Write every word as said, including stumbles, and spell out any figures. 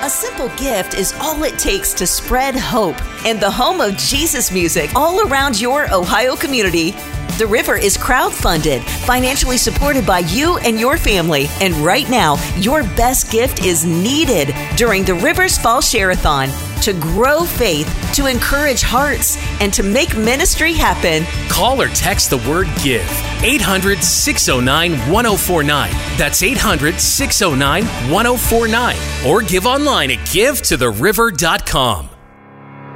A simple gift is all it takes to spread hope and the home of Jesus music all around your Ohio community. The River is crowdfunded, financially supported by you and your family. And right now, your best gift is needed during the River's Fall Share-a-thon to grow faith, to encourage hearts, and to make ministry happen. Call or text the word GIVE, eight hundred, six oh nine, one oh four nine. That's eight hundred, six oh nine, one oh four nine. Or give online at give to the river dot com.